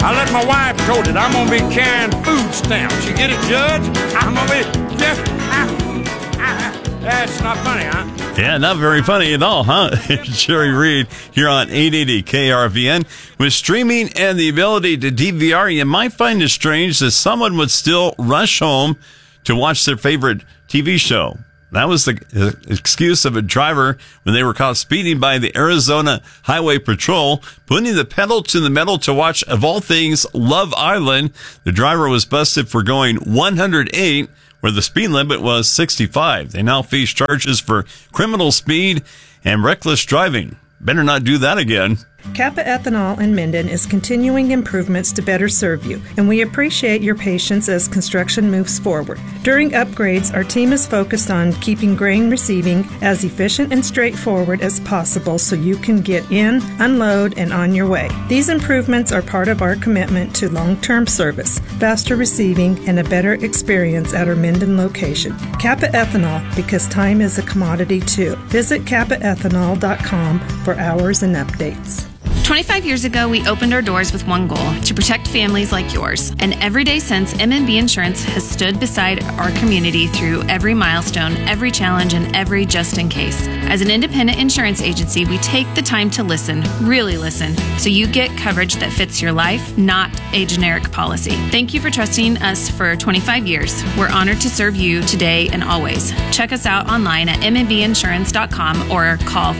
I let my wife told it. I'm going to be carrying food stamps. You get it, Judge? I'm going to be just... That's not funny, huh? Yeah, not very funny at all, huh? Jerry Reed here on 880 KRVN. With streaming and the ability to DVR, you might find it strange that someone would still rush home to watch their favorite TV show. That was the excuse of a driver when they were caught speeding by the Arizona Highway Patrol, putting the pedal to the metal to watch, of all things, Love Island. The driver was busted for going 108, where the speed limit was 65. They now face charges for criminal speed and reckless driving. Better not do that again. Kappa Ethanol in Minden is continuing improvements to better serve you, and we appreciate your patience as construction moves forward. During upgrades, our team is focused on keeping grain receiving as efficient and straightforward as possible so you can get in, unload, and on your way. These improvements are part of our commitment to long-term service, faster receiving, and a better experience at our Minden location. Kappa Ethanol, because time is a commodity too. Visit kappaethanol.com for hours and updates. 25 years ago, we opened our doors with one goal, to protect families like yours. And every day since, M&B Insurance has stood beside our community through every milestone, every challenge, and every just in case. As an independent insurance agency, we take the time to listen, really listen, so you get coverage that fits your life, not a generic policy. Thank you for trusting us for 25 years. We're honored to serve you today and always. Check us out online at mnbinsurance.com or call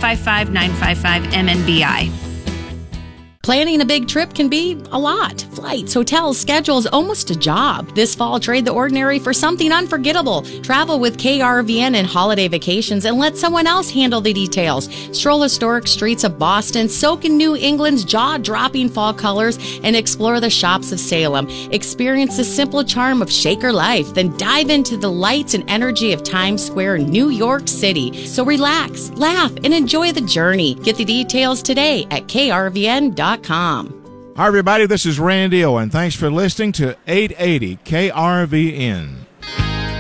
855-955-MNBI. Planning a big trip can be a lot. Flights, hotels, schedules, almost a job. This fall, trade the ordinary for something unforgettable. Travel with KRVN and holiday vacations and let someone else handle the details. Stroll historic streets of Boston, soak in New England's jaw-dropping fall colors, and explore the shops of Salem. Experience the simple charm of Shaker life, then dive into the lights and energy of Times Square, New York City. So relax, laugh, and enjoy the journey. Get the details today at krvn.com. Hi, everybody. This is Randy Owen. Thanks for listening to 880 KRVN.